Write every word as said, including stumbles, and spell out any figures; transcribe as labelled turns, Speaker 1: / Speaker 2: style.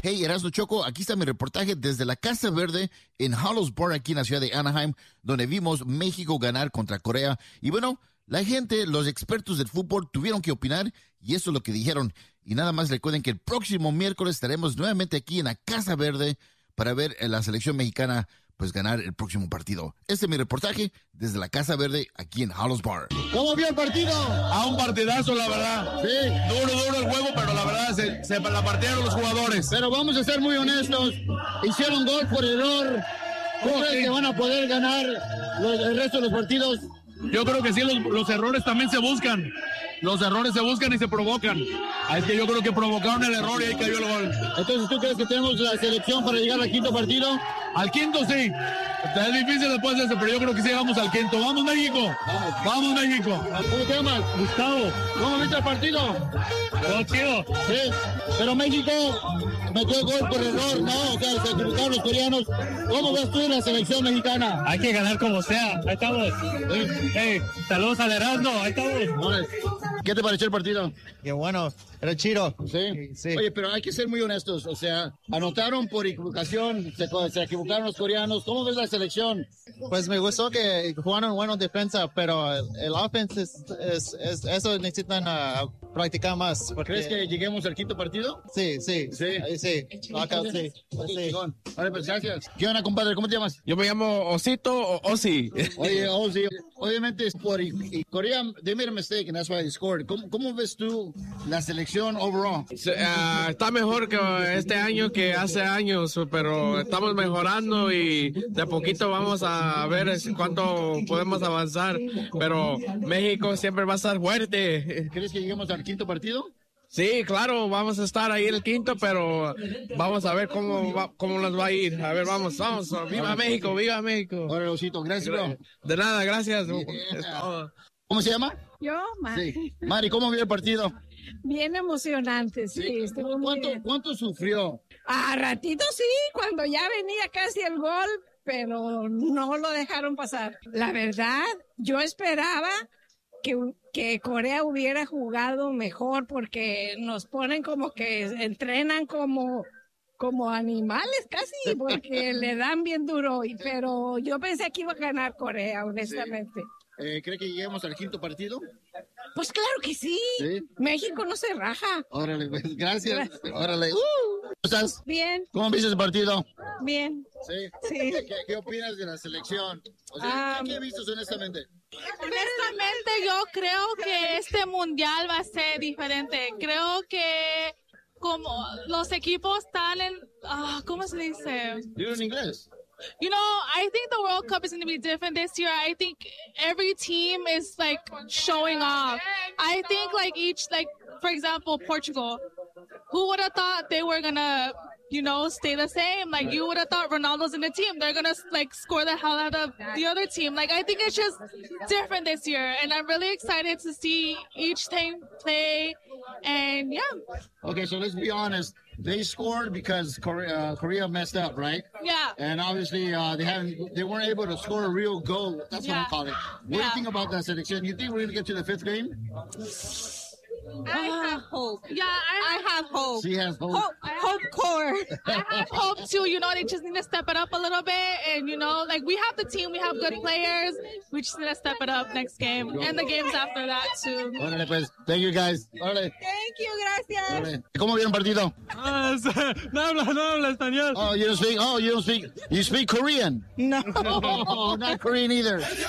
Speaker 1: Hey, Erasmo Choco, aquí está mi reportaje desde la Casa Verde en Hollows Bar, aquí en la ciudad de Anaheim, donde vimos México ganar contra Corea. Y bueno, la gente, los expertos del fútbol tuvieron que opinar y eso es lo que dijeron. Y nada más recuerden que el próximo miércoles estaremos nuevamente aquí en la Casa Verde para ver a la selección mexicana pues ganar el próximo partido. Este es mi reportaje desde la Casa Verde aquí en Hollows Bar.
Speaker 2: ¿Cómo vio el partido?
Speaker 3: A un partidazo, la verdad.
Speaker 2: Sí.
Speaker 3: Duro, duro el juego, pero la verdad se, se la partieron los jugadores.
Speaker 2: Pero vamos a ser muy honestos. Hicieron gol por error. ¿Cómo
Speaker 3: Okay.
Speaker 2: crees que van a poder ganar los, el resto de los partidos?
Speaker 3: Yo creo que sí, los, los errores también se buscan. Los errores se buscan y se provocan. Es que yo creo que provocaron el error y ahí cayó el gol.
Speaker 2: Entonces, ¿tú crees que tenemos la selección para llegar al quinto partido?
Speaker 3: Al quinto sí. Es difícil después de eso, pero yo creo que sí llegamos al quinto. ¡Vamos, México! ¡Vamos, México!
Speaker 2: ¿Cómo te llamas?
Speaker 3: Gustavo.
Speaker 2: ¿Cómo viste el partido?
Speaker 3: Todo chido.
Speaker 2: Sí, pero México metió gol por error, ¿no? O sea, se equivocaron los coreanos. ¿Cómo ves tú la selección mexicana?
Speaker 3: Hay que ganar como sea. Ahí estamos. Hey, saludos al Erasmo. Ahí estamos.
Speaker 2: ¿Qué te pareció el partido?
Speaker 4: Qué bueno, era chido.
Speaker 2: Sí.
Speaker 4: Sí.
Speaker 2: Oye, pero hay que ser muy honestos. O sea, anotaron por equivocación, se, se equivocaron los coreanos. ¿Cómo ves la selección?
Speaker 4: Pues me gustó que jugaron buena defensa, pero el, el offense es, es, es- eso necesitan uh, practicar más. Porque,
Speaker 2: ¿Crees que lleguemos al quinto partido?
Speaker 4: Sí, sí,
Speaker 2: Sí.
Speaker 4: Ahí sí. Knockout, sí.
Speaker 2: Ok,
Speaker 4: Sí.
Speaker 2: chingón. Vale, pues gracias. ¿Qué onda, compadre? ¿Cómo te llamas?
Speaker 3: Yo me llamo Osito o Osi.
Speaker 2: Oye, Ozzy, obviamente es por y, y Corea, they made a mistake and that's why they scored. ¿Cómo, cómo ves tú la selección overall?
Speaker 5: Se- ah, está mejor que este año que hace años, pero estamos mejorando y de a poquito vamos a ver es- cuánto podemos avanzar. Pero México siempre va a estar fuerte.
Speaker 2: ¿Crees que lleguemos al quinto partido?
Speaker 5: Sí, claro, vamos a estar ahí en el quinto, pero vamos a ver cómo va- cómo nos va a ir. A ver, vamos, vamos. ¡Viva México! ¡Viva México!
Speaker 2: Ahora, Osito, gracias, bro.
Speaker 5: De nada, gracias.
Speaker 2: Yeah.
Speaker 5: Es todo.
Speaker 2: ¿Cómo se llama?
Speaker 6: Yo, ma-
Speaker 2: Sí. Mari, ¿cómo vio el partido?
Speaker 6: bien emocionante, sí, estuvo muy
Speaker 2: ¿Cuánto,
Speaker 6: bien.
Speaker 2: ¿Cuánto sufrió?
Speaker 6: A ratito sí, cuando ya venía casi el gol, pero no lo dejaron pasar. La verdad, yo esperaba que, que Corea hubiera jugado mejor porque nos ponen como que entrenan como como animales casi, porque le dan bien duro, y- pero yo pensé que iba a ganar Corea, honestamente.
Speaker 2: Eh, ¿Cree que lleguemos al quinto partido?
Speaker 6: Pues claro que sí.
Speaker 2: Sí.
Speaker 6: México no se raja.
Speaker 2: Órale, pues, gracias. Órale. Uh. ¿Cómo estás?
Speaker 6: Bien,
Speaker 2: ¿Cómo viste el partido?
Speaker 6: bien.
Speaker 2: Sí.
Speaker 6: Sí.
Speaker 2: ¿Qué, qué- qué opinas de la selección? O sea,
Speaker 6: Ah,
Speaker 2: ¿qué viste honestamente?
Speaker 7: Honestamente, yo creo que este mundial va a ser diferente. Creo que como los equipos están en, ah, ¿cómo se dice?
Speaker 2: Dilo en inglés.
Speaker 7: You know, I think the World Cup is going to be different this year. I think every team is like showing off. I think like each, like for example, Portugal. Who would have thought they were gonna, you know, stay the same? Like you would have thought Ronaldo's in the team. They're gonna like score the hell out of the other team. Like I think it's just different this year, and I'm really excited to see each team play. And yeah,
Speaker 2: Okay, so let's be honest. They scored because Korea, uh, Korea messed up, right?
Speaker 7: yeah.
Speaker 2: And obviously, uh, they haven't, they weren't able to score a real goal. That's what
Speaker 7: Yeah.
Speaker 2: I'm calling it. What do you
Speaker 7: Yeah.
Speaker 2: think about that selection? You think we're gonna get to the fifth game?
Speaker 7: I have hope. Yeah, I, I have hope.
Speaker 2: She has hope.
Speaker 7: Hope, hope core. I have hope too. You know, they just need to step it up a little bit, and you know, like we have the team, we have good players. We just need to step it up next game and the games after that too.
Speaker 2: Órale, pues. Thank you, guys. Órale.
Speaker 7: Thank you, gracias.
Speaker 2: Órale. ¿Cómo vieron el partido?
Speaker 5: Ah, no habla, no habla español.
Speaker 2: Oh, you don't speak. Oh, you don't speak. You speak Korean.
Speaker 6: No.
Speaker 2: Oh, not Korean either.